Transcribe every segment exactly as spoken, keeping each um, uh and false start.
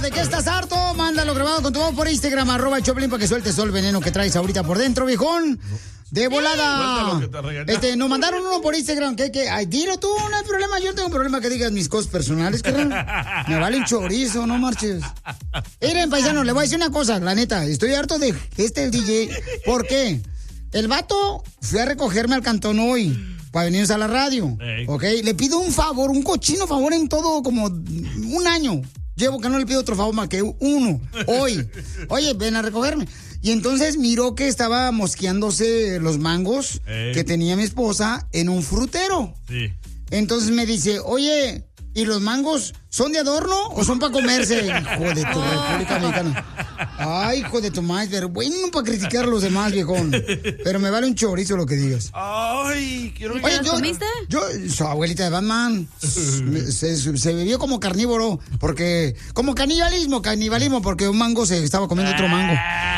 ¿De qué estás harto? Mándalo grabado con tu voz por Instagram, arroba el Choplin, para que sueltes todo el veneno que traes ahorita por dentro, viejón. De volada. Este, nos mandaron uno por Instagram. que que Ay, dilo tú, no hay problema. Yo no tengo problema que digas mis cosas personales, carnal. Me vale un chorizo, no marches. Miren, paisano, le voy a decir una cosa, la neta. Estoy harto de este el D J. ¿Por qué? El vato fue a recogerme al cantón hoy para venirnos a la radio. Hey. ¿Ok? Le pido un favor, un cochino favor en todo como un año. Llevo que no le pido otro favor más que uno. Hoy. Oye, ven a recogerme. Y entonces miró que estaba mosqueándose los mangos hey. que tenía mi esposa en un frutero. Sí. Entonces me dice, oye, ¿y los mangos son de adorno o son para comerse? Hijo de tu República Mexicana. Ay, hijo de tu madre, pero bueno para criticar a los demás, viejón. Pero me vale un chorizo lo que digas. Ay, quiero Oye, yo, comiste? Yo, su abuelita de Batman, se, se, se vivió como carnívoro, porque, como canibalismo, canibalismo, porque un mango se estaba comiendo otro mango.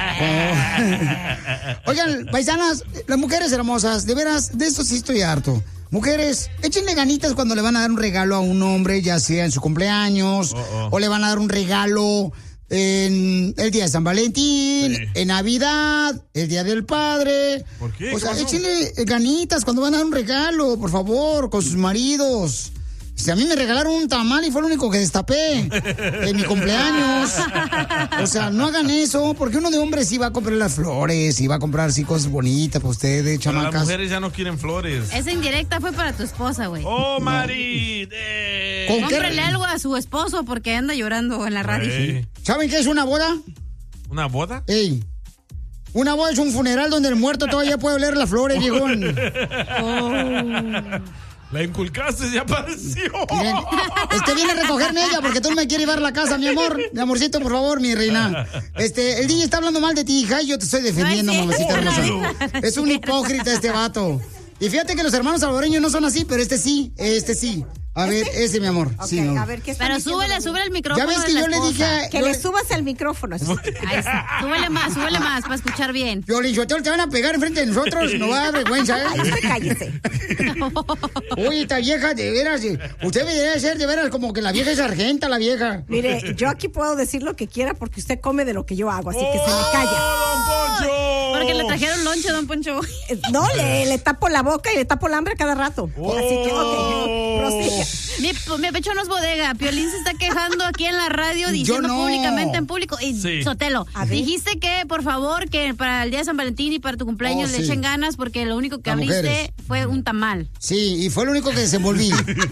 Oh. Oigan, paisanas, las mujeres hermosas, de veras, de esto sí estoy harto. Mujeres, échenle ganitas cuando le van a dar un regalo a un hombre, ya sea en su cumpleaños, oh, oh. o le van a dar un regalo en el día de San Valentín, sí. en Navidad, el día del padre. ¿Por qué? O sea, ¿Qué échenle ganitas cuando van a dar un regalo, por favor, con sus maridos. Si a mí me regalaron un tamal y fue lo único que destapé en mi cumpleaños. O sea, no hagan eso, porque uno de hombres sí va a comprar las flores, y va a comprar sí cosas bonitas para ustedes, chamacas. Pero las mujeres ya no quieren flores. Esa indirecta fue para tu esposa, güey. ¡Oh, Mari! Eh. Cómprele algo a su esposo porque anda llorando en la radio. Hey. ¿Saben qué es una boda? ¿Una boda? Ey. Una boda es un funeral donde el muerto todavía puede oler las flores, viejón. Oh. La inculcaste, ya apareció. Miren, este viene a recogerme ella porque tú no me quieres llevar a la casa, mi amor. Mi amorcito, por favor, mi reina. Este, el D J está hablando mal de ti, hija, y yo te estoy defendiendo, no, sí, mamacita hermosa. Es un hipócrita este vato. Y fíjate que los hermanos salvadoreños no son así, pero este sí, este sí. A ver, ¿este? ese, mi amor. Okay, sí, no. a ver, ¿qué está Pero súbele, súbele el micrófono. Ya ves que yo le dije... Que yo... le subas el micrófono. Ahí está. Súbele más, súbele más, para escuchar bien. Piolín Sotelo, te van a pegar enfrente de nosotros, no va a dar vergüenza, ¿eh? Ay, usted cállese. Oye, esta vieja, de veras, usted me debe ser de veras como que la vieja es sargenta, la vieja. Mire, yo aquí puedo decir lo que quiera porque usted come de lo que yo hago, así que oh, se me calla. ¡Don Poncho! Porque le trajeron lonche, don Poncho. No, le, le tapo la boca y le tapo el hambre cada rato. Oh. Así que, ok, prosiga. Mi, mi pecho no es bodega. Piolín se está quejando aquí en la radio diciendo no. públicamente en público. Y sí. Sotelo, dijiste que, por favor, que para el día de San Valentín y para tu cumpleaños oh, le sí. echen ganas porque lo único que Las abriste mujeres. fue un tamal. Sí, y fue lo único que desenvolví.